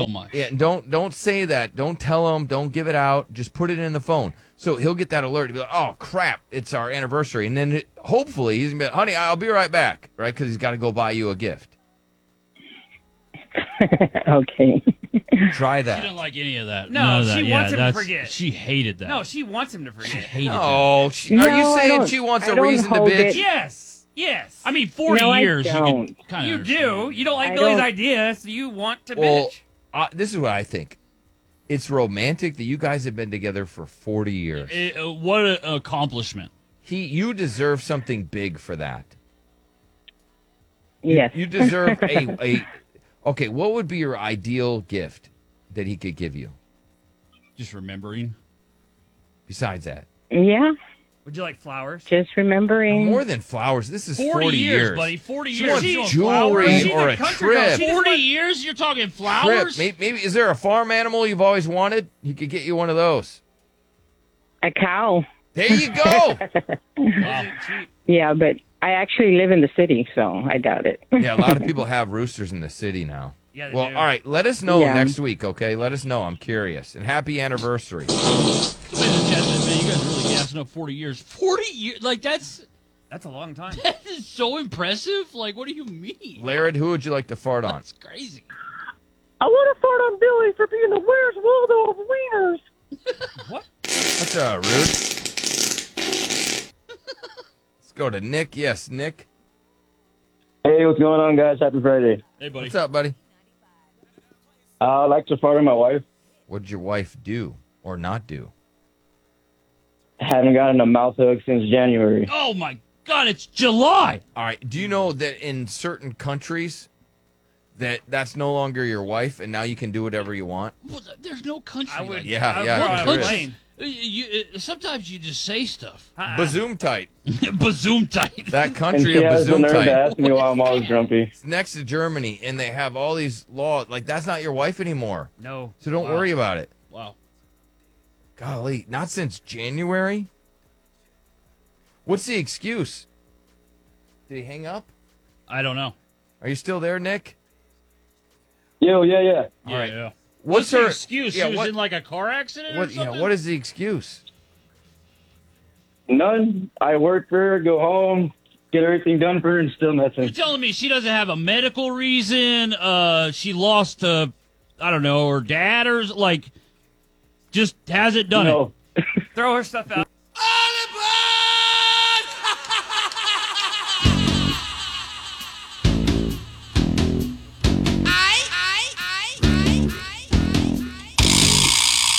so much. Yeah, don't say that. Don't tell him. Don't give it out. Just put it in the phone. So he'll get that alert. He'll be like, oh, crap, it's our anniversary. And then hopefully he's going to be like, honey, I'll be right back, right? Because he's got to go buy you a gift. Okay. Try She that. didn't like any of that. No, None of that. she wants him to forget. She hated that. No, she wants him to She forget. hated that. Oh, No, are you I saying don't- she wants I a don't reason to hold bitch? it. Yes. I mean, 40 No, I years, you don't. can kind You of do. You don't like I Billy's don't- idea, so you want to Well, bitch. this is what I think. It's romantic that you guys have been together for 40 years. What an accomplishment. You deserve something big for that. Yes. You deserve a. Okay, what would be your ideal gift that he could give you Just remembering. besides that? Yeah. Would you like flowers? Just remembering. More than flowers. This is 40 years. buddy. 40 She years. wants You want jewelry flowers? or a country girl. trip. She- 40 years? You're talking Trip. flowers? Maybe is there a farm animal you've always wanted? He could get you one of those. A cow. There you go. Wow. Yeah, but I actually live in the city, so I doubt it. Yeah, a lot of people have roosters in the city now. Yeah, they Well, do. all right. Let us know Yeah. next week, okay? Let us know. I'm curious. And happy anniversary. Somebody in the chat said, man, you guys are really gassing up 40 years. 40 years? Like, that's That's a long time. that is so impressive. Like, what do you mean? Laird, who would you like to fart on? That's crazy. I want to fart on Billy for being the Where's Waldo of wieners. That's rude. Let's go to Nick. Yes, Nick. Hey, what's going on, guys? Happy Friday. Hey, buddy. What's up, buddy? I like to fart on my wife. What did your wife do or not do? Haven't gotten a mouth hug since January. Oh, my God, it's July. All right. Do you know that in certain countries that's no longer your wife and now you can do whatever you want? Well, there's no country I would. like Yeah, I would yeah, go on a there is. plane. sometimes you just say stuff. Bazoom tight. Bazoom tight. That And country she of has the Bazoom nerve to tight. ask me while I'm always grumpy. It's next to Germany, and they have all these laws. Like, that's not your wife anymore. No. So don't worry about it. Wow. Golly, not since January? What's the excuse? Did he hang up? I don't know. Are you still there, Nick? Yo, yeah. Yeah, right. yeah. What's the her excuse? Yeah, she was what, in like a car accident or what, something? what is the excuse? None. I work for her, go home, get everything done for her, and still You're nothing. telling me she doesn't have a medical reason? She lost, I don't know, her dad or like, just hasn't done it. No. Throw her stuff out.